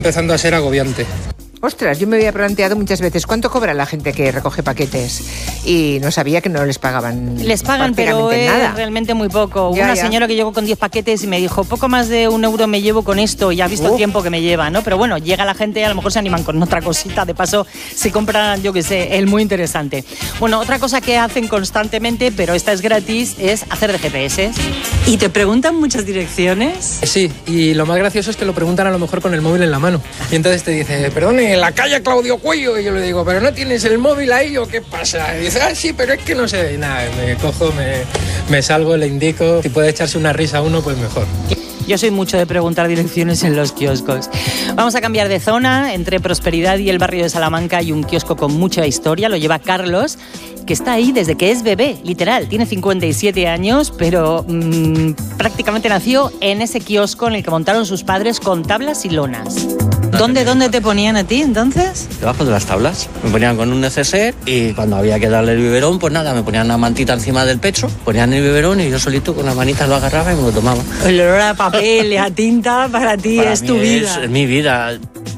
Empezando a ser agobiante. Ostras, yo me había planteado muchas veces cuánto cobra la gente que recoge paquetes y no sabía que no les pagaban. Les pagan, pero es realmente muy poco. Una señora que llegó con 10 paquetes y me dijo, poco más de €1 me llevo con esto, y has visto el tiempo que me lleva, ¿no? Pero bueno, llega la gente, a lo mejor se animan con otra cosita, de paso se compran, yo qué sé, el muy interesante. Bueno, otra cosa que hacen constantemente, pero esta es gratis, es hacer de GPS. ¿Y te preguntan muchas direcciones? Sí, y lo más gracioso es que lo preguntan a lo mejor con el móvil en la mano. Y entonces te dice, perdone, en la calle Claudio Cuello. Y yo le digo, ¿pero no tienes el móvil ahí o qué pasa? Y dice, sí, pero es que no sé. Y nada, me cojo, me salgo, le indico. Si puede echarse una risa a uno, pues mejor. Yo soy mucho de preguntar direcciones en los kioscos. Vamos a cambiar de zona. Entre Prosperidad y el barrio de Salamanca hay un kiosco con mucha historia. Lo lleva Carlos, que está ahí desde que es bebé, literal. Tiene 57 años, pero prácticamente nació en ese kiosco en el que montaron sus padres con tablas y lonas. ¿Dónde te ponían a ti entonces? Debajo de las tablas. Me ponían con un neceser y cuando había que darle el biberón, pues nada, me ponían una mantita encima del pecho, ponían el biberón y yo solito con las manitas lo agarraba y me lo tomaba. El olor a papel y a tinta para ti es tu vida. Es mi vida.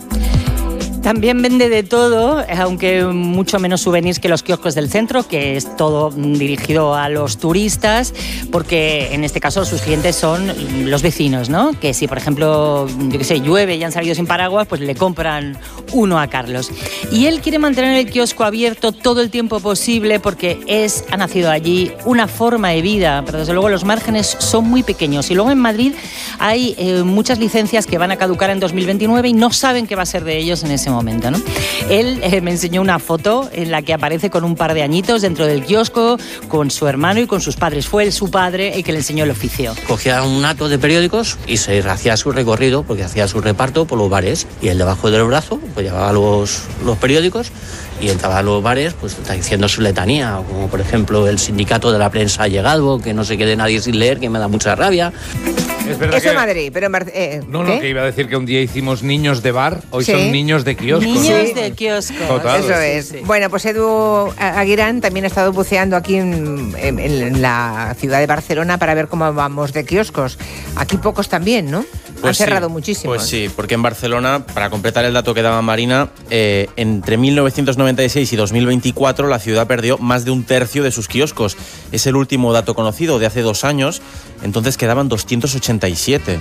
También vende de todo, aunque mucho menos souvenirs que los kioscos del centro, que es todo dirigido a los turistas, porque en este caso sus clientes son los vecinos, ¿no? Que si, por ejemplo, yo qué sé, llueve y han salido sin paraguas, pues le compran uno a Carlos. Y él quiere mantener el kiosco abierto todo el tiempo posible porque ha nacido allí una forma de vida, pero desde luego los márgenes son muy pequeños. Y luego en Madrid hay muchas licencias que van a caducar en 2029 y no saben qué va a ser de ellos en ese momento, ¿no? Él me enseñó una foto en la que aparece con un par de añitos dentro del kiosco, con su hermano y con sus padres. Fue su padre el que le enseñó el oficio. Cogía un ato de periódicos y se hacía su recorrido, porque hacía su reparto por los bares. Y él debajo del brazo pues llevaba los periódicos y entraba a los bares pues diciendo su letanía, como por ejemplo el sindicato de la prensa ha llegado, que no se quede nadie sin leer, que me da mucha rabia. Es verdad eso que... Madrid, pero... No, que iba a decir que un día hicimos niños de bar, hoy son niños de kiosco. Niños de kiosco. Total. Eso es. Sí. Bueno, pues Edu Aguirán también ha estado buceando aquí en la ciudad de Barcelona para ver cómo vamos de kioscos. Aquí pocos también, ¿no? Pues han cerrado muchísimos. Pues sí, porque en Barcelona, para completar el dato que daba Marina, entre 1996 y 2024 la ciudad perdió más de un tercio de sus kioscos. Es el último dato conocido de hace 2 años, entonces quedaban 287.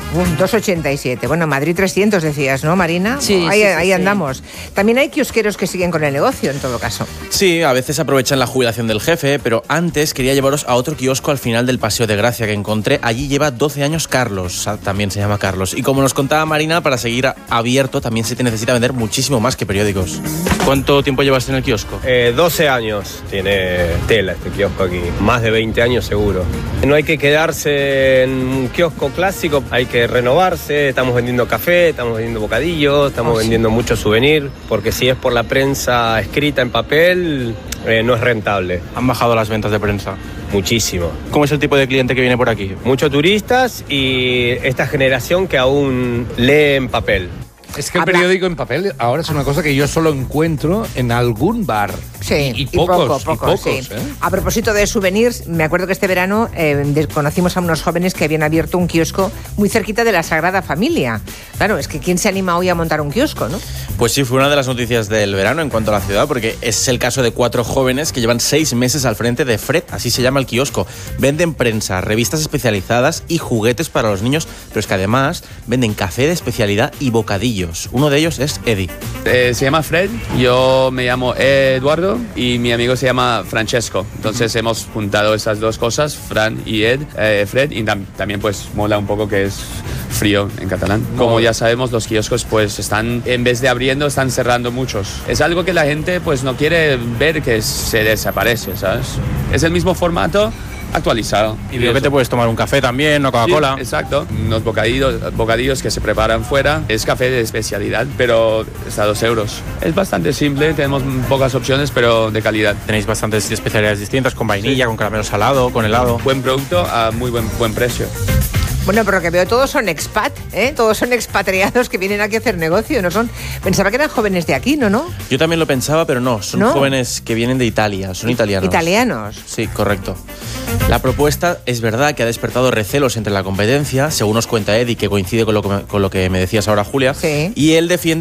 287. Bueno, Madrid 300 decías, ¿no, Marina? Sí, ahí andamos. También hay kiosqueros que siguen con el negocio, en todo caso. Sí, a veces aprovechan la jubilación del jefe, pero antes quería llevaros a otro kiosco al final del Paseo de Gracia que encontré. Allí lleva 12 años Carlos, también se llama Carlos. Y como nos contaba Marina, para seguir abierto también se te necesita vender muchísimo más que periódicos. ¿Cuánto tiempo llevas en el kiosco? 12 años tiene tela este kiosco aquí, más de 20 años seguro. No hay que quedarse en un kiosco clásico, hay que renovarse. Estamos vendiendo café, estamos vendiendo bocadillos, estamos vendiendo mucho souvenir, porque si es por la prensa escrita en papel, no es rentable. ¿Han bajado las ventas de prensa? Muchísimo. ¿Cómo es el tipo de cliente que viene por aquí? Muchos turistas y esta generación que aún lee en papel. Es que el periódico en papel ahora es una cosa que yo solo encuentro en algún bar. Sí, y pocos. Sí. A propósito de souvenirs, me acuerdo que este verano conocimos a unos jóvenes que habían abierto un kiosco muy cerquita de la Sagrada Familia. Claro, es que ¿quién se anima hoy a montar un kiosco, no? Pues sí, fue una de las noticias del verano en cuanto a la ciudad, porque es el caso de 4 jóvenes que llevan 6 meses al frente de Fred, así se llama el kiosco. Venden prensa, revistas especializadas y juguetes para los niños, pero es que además venden café de especialidad y bocadillos. Uno de ellos es Eddie. Se llama Fred, yo me llamo Eduardo y mi amigo se llama Francesco. Entonces hemos juntado esas dos cosas, Fran y Fred, y también pues mola un poco que es frío en catalán. Como ya sabemos, los kioscos pues están, en vez de abriendo, están cerrando muchos. Es algo que la gente pues no quiere ver que se desaparece, ¿sabes? Es el mismo formato actualizado. Y digo que te puedes tomar un café también, una Coca-Cola. Sí, exacto. Unos bocadillos que se preparan fuera. Es café de especialidad, pero está a 2 euros. Es bastante simple, tenemos pocas opciones, pero de calidad. Tenéis bastantes especialidades distintas, con vainilla, con caramelo salado, con helado. Buen producto a muy buen precio. Bueno, pero que veo, todos son expat, ¿eh? Todos son expatriados que vienen aquí a hacer negocio, ¿no son? Pensaba que eran jóvenes de aquí, ¿no? Yo también lo pensaba, pero no, son jóvenes que vienen de Italia, son italianos. ¿Italianos? Sí, correcto. La propuesta es verdad que ha despertado recelos entre la competencia, según nos cuenta Eddie, que coincide con lo que me decías ahora, Julia, Sí. y él defiende